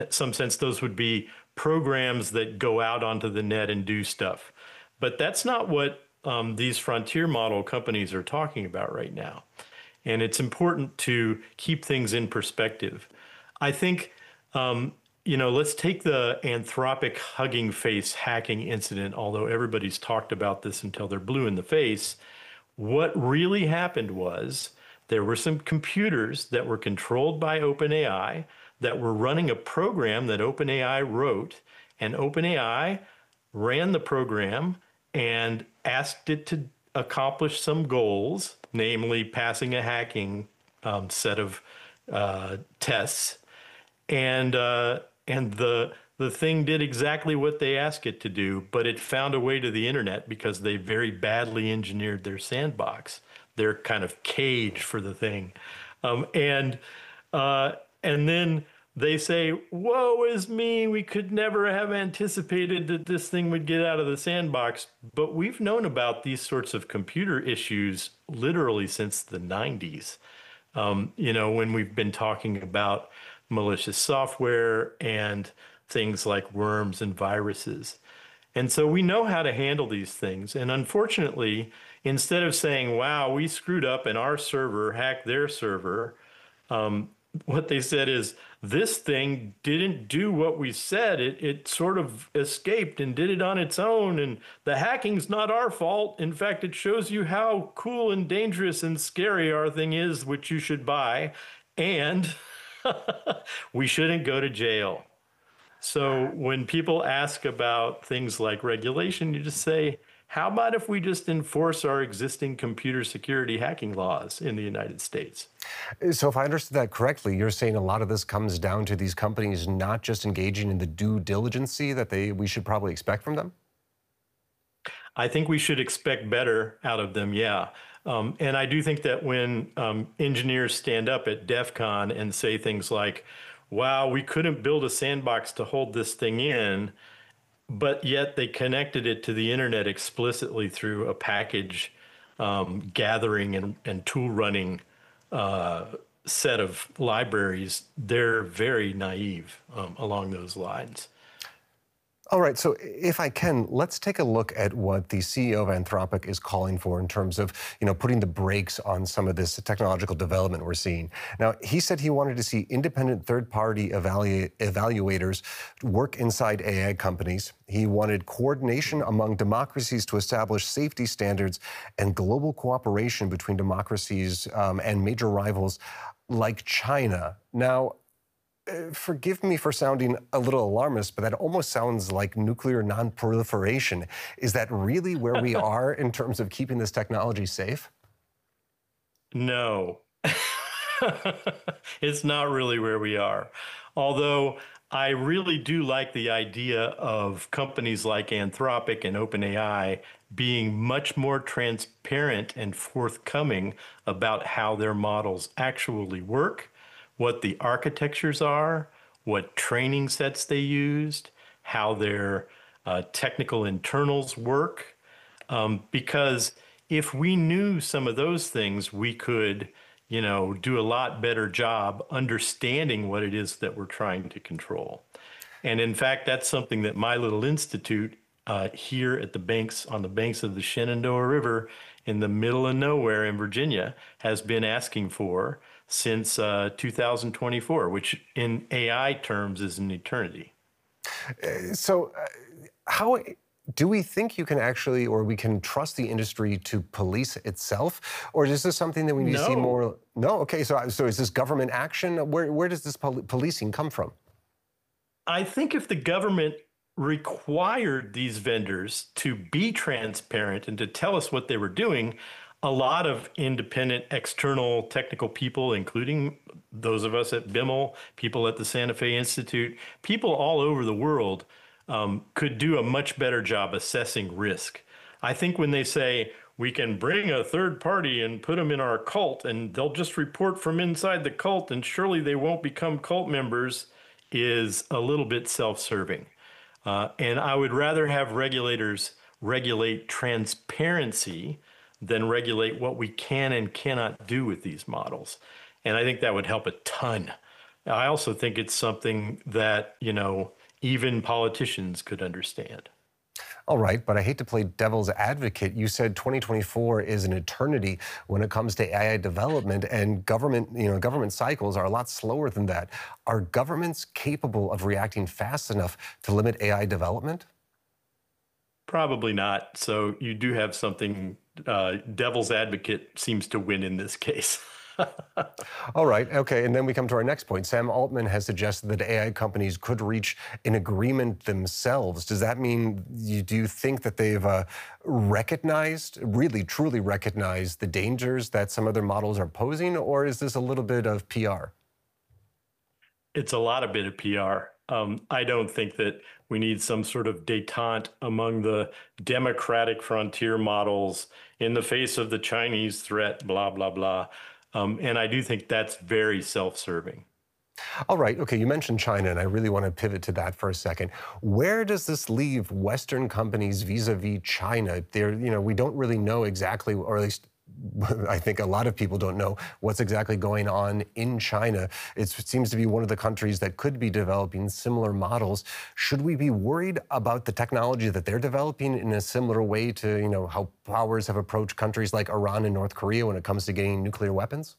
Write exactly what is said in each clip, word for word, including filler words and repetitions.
some sense, those would be programs that go out onto the net and do stuff. But that's not what um, these frontier model companies are talking about right now. And it's important to keep things in perspective. I think, um, you know, let's take the Anthropic Hugging Face hacking incident, although everybody's talked about this until they're blue in the face. What really happened was there were some computers that were controlled by OpenAI that were running a program that OpenAI wrote, and OpenAI ran the program and asked it to accomplish some goals, namely passing a hacking um, set of uh, tests, and uh, and the the thing did exactly what they asked it to do, but it found a way to the internet because they very badly engineered their sandbox, their kind of cage for the thing, um, and uh, and then they say, woe is me, we could never have anticipated that this thing would get out of the sandbox. But we've known about these sorts of computer issues literally since the nineties. Um, you know, when we've been talking about malicious software and things like worms and viruses. And so we know how to handle these things. And unfortunately, instead of saying, wow, we screwed up and our server hacked their server, um, what they said is, this thing didn't do what we said. It, it sort of escaped and did it on its own. And the hacking's not our fault. In fact, it shows you how cool and dangerous and scary our thing is, which you should buy. And we shouldn't go to jail. So when people ask about things like regulation, you just say, how about if we just enforce our existing computer security hacking laws in the United States? So if I understood that correctly, you're saying a lot of this comes down to these companies not just engaging in the due diligence that they we should probably expect from them? I think we should expect better out of them, yeah. Um, and I do think that when um, engineers stand up at DEF CON and say things like, wow, we couldn't build a sandbox to hold this thing in, but yet they connected it to the internet explicitly through a package um, gathering and, and tool running uh, set of libraries, they're very naive um, along those lines. All right, so if I can, let's take a look at what the C E O of Anthropic is calling for in terms of, you know, putting the brakes on some of this technological development we're seeing. Now, he said he wanted to see independent third-party evalu evaluators work inside A I companies. He wanted coordination among democracies to establish safety standards and global cooperation between democracies um, and major rivals like China. Now, Uh, forgive me for sounding a little alarmist, but that almost sounds like nuclear non-proliferation. Is that really where we are in terms of keeping this technology safe? No, it's not really where we are. Although I really do like the idea of companies like Anthropic and OpenAI being much more transparent and forthcoming about how their models actually work, what the architectures are, what training sets they used, how their uh, technical internals work. Um, because if we knew some of those things, we could, you know, do a lot better job understanding what it is that we're trying to control. And in fact, that's something that my little institute uh, here at the banks, on the banks of the Shenandoah River in the middle of nowhere in Virginia, has been asking for since uh, two thousand twenty-four, which in A I terms is an eternity. Uh, so uh, how do we think you can actually, or we can trust the industry to police itself? Or is this something that we need No. to see more? No, okay, so, so is this government action? Where, where does this pol policing come from? I think if the government required these vendors to be transparent and to tell us what they were doing, a lot of independent external technical people, including those of us at B I M L, people at the Santa Fe Institute, people all over the world um, could do a much better job assessing risk. I think when they say, we can bring a third party and put them in our cult and they'll just report from inside the cult and surely they won't become cult members, is a little bit self-serving. Uh, and I would rather have regulators regulate transparency than regulate what we can and cannot do with these models. And I think that would help a ton I also think it's something that, you know, even politicians could understand. All right, but I hate to play devil's advocate. You said twenty twenty-four is an eternity when it comes to A I development, and government, you know, government cycles are a lot slower than that. Are governments capable of reacting fast enough to limit A I development? Probably not. So you do have something, uh, devil's advocate seems to win in this case. All right, okay, and then we come to our next point. Sam Altman has suggested that A I companies could reach an agreement themselves. Does that mean, you, do you think that they've uh, recognized, really, truly recognized the dangers that some of their models are posing, or is this a little bit of P R? It's a lot of bit of P R. Um, I don't think that we need some sort of detente among the democratic frontier models in the face of the Chinese threat, blah, blah, blah. Um, and I do think that's very self-serving. All right, okay, you mentioned China, and I really want to pivot to that for a second. Where does this leave Western companies vis-a-vis China? There, you know, we don't really know exactly, or at least I think a lot of people don't know what's exactly going on in China. It's, it seems to be one of the countries that could be developing similar models. Should we be worried about the technology that they're developing in a similar way to, you know, how powers have approached countries like Iran and North Korea when it comes to getting nuclear weapons?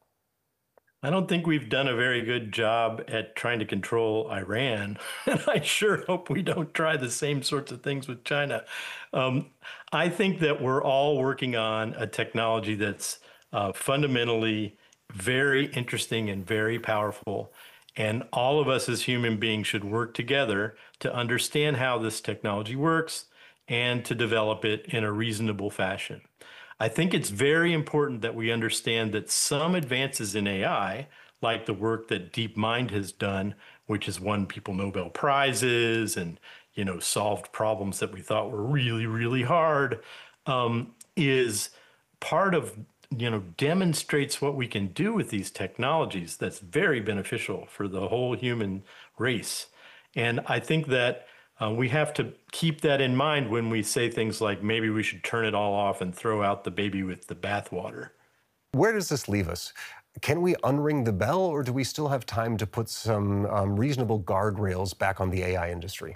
I don't think we've done a very good job at trying to control Iran. And I sure hope we don't try the same sorts of things with China. Um, I think that we're all working on a technology that's uh, fundamentally very interesting and very powerful. And all of us as human beings should work together to understand how this technology works and to develop it in a reasonable fashion. I think it's very important that we understand that some advances in A I, like the work that DeepMind has done, which has won people Nobel Prizes and, you know, solved problems that we thought were really, really hard, um, is part of, you know, demonstrates what we can do with these technologies that's very beneficial for the whole human race. And I think that Uh, we have to keep that in mind when we say things like maybe we should turn it all off and throw out the baby with the bathwater. Where does this leave us? Can we unring the bell, or do we still have time to put some um, reasonable guardrails back on the A I industry?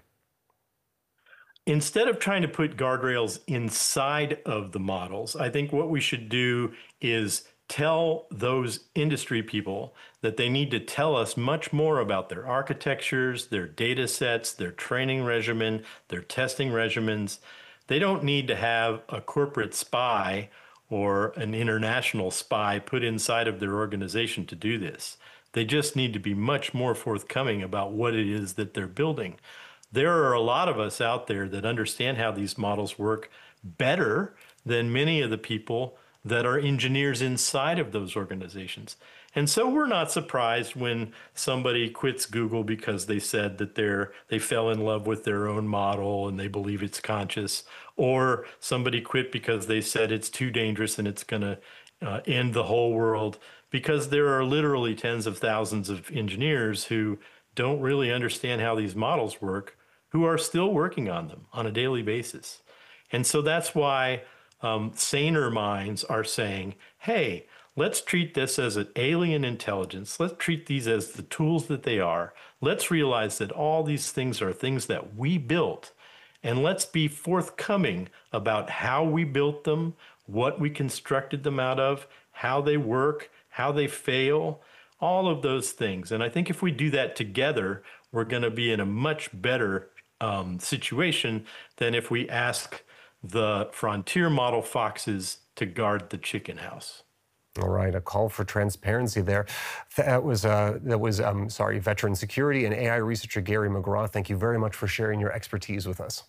Instead of trying to put guardrails inside of the models, I think what we should do is tell those industry people that they need to tell us much more about their architectures, their data sets, their training regimen, their testing regimens. They don't need to have a corporate spy or an international spy put inside of their organization to do this. They just need to be much more forthcoming about what it is that they're building. There are a lot of us out there that understand how these models work better than many of the people that are engineers inside of those organizations. And so we're not surprised when somebody quits Google because they said that they're they fell in love with their own model and they believe it's conscious, or somebody quit because they said it's too dangerous and it's going to uh, end the whole world, because there are literally tens of thousands of engineers who don't really understand how these models work, who are still working on them on a daily basis. And so that's why Um, saner minds are saying, hey, let's treat this as an alien intelligence. Let's treat these as the tools that they are. Let's realize that all these things are things that we built. And let's be forthcoming about how we built them, what we constructed them out of, how they work, how they fail, all of those things. And I think if we do that together, we're going to be in a much better um, situation than if we ask the frontier model foxes to guard the chicken house. All right, a call for transparency there. That was, uh, that was um, sorry, veteran security and A I researcher Gary McGraw. Thank you very much for sharing your expertise with us.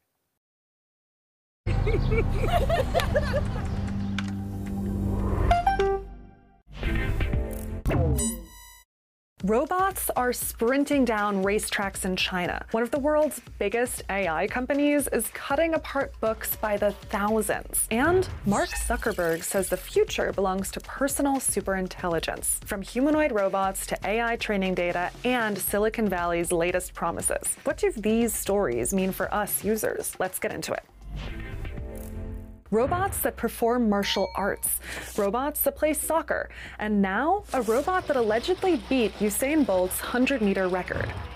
Robots are sprinting down racetracks in China. One of the world's biggest A I companies is cutting apart books by the thousands. And Mark Zuckerberg says the future belongs to personal superintelligence, from humanoid robots to A I training data and Silicon Valley's latest promises. What do these stories mean for us users? Let's get into it. robots that perform martial arts, robots that play soccer, and now a robot that allegedly beat Usain Bolt's one hundred meter record.